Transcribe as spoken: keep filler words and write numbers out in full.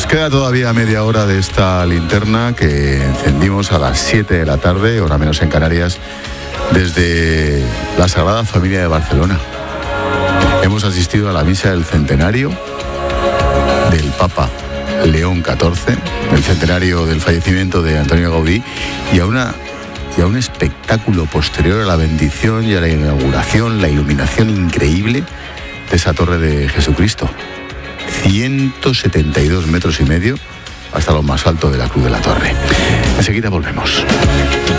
Nos queda todavía media hora de esta linterna que encendimos a las siete de la tarde, hora menos en Canarias, desde la Sagrada Familia de Barcelona. Hemos asistido a la misa del centenario del Papa León catorce, el centenario del fallecimiento de Antonio Gaudí, y a, una, y a un espectáculo posterior a la bendición y a la inauguración, la iluminación increíble de esa torre de Jesucristo. ciento setenta y dos metros y medio hasta lo más alto de la Cruz de la Torre. Enseguida volvemos.